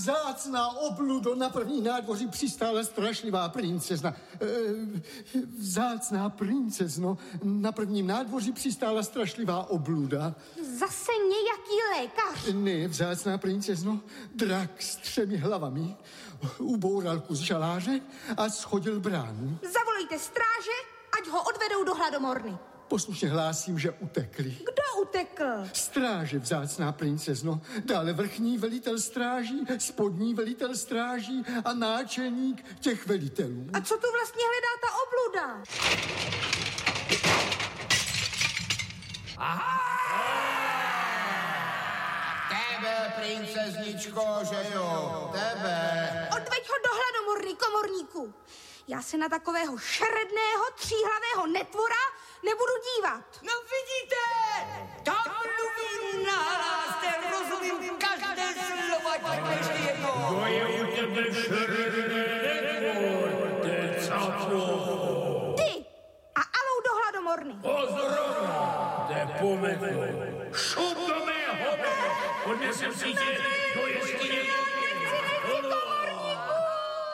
Vzácná obludo, na první nádvoří přistála strašlivá princezna. Vzácná princezno, na prvním nádvoří přistála strašlivá obluda. Zase nějaký lékař. Ne, vzácná princezno, drak s 3 hlavami uboural kus žaláře a schodil bránu. Zavolejte stráže, ať ho odvedou do hladomorny. Poslušně hlásím, že utekli. Kdo utekl? Stráže, vzácná princezno, dále vrchní velitel stráží, spodní velitel stráží a náčelník těch velitelů. A co tu vlastně hledá ta obluda? Aha! Tebe, princezničko, že jo, tebe. Odveď ho do hladomorny, komorníku. Já se na takového šeredného, 3hlavého netvora nebudu dívat. No vidíte, tam mluvím nahlas, rozumím každé slovo, ať ještě jednou. To je u tebe šeredné netvor, ty capo. Ty a alou do hladomorny. Pozor, jde pometu. Šup do mého, odnesem si tě do jeskyně.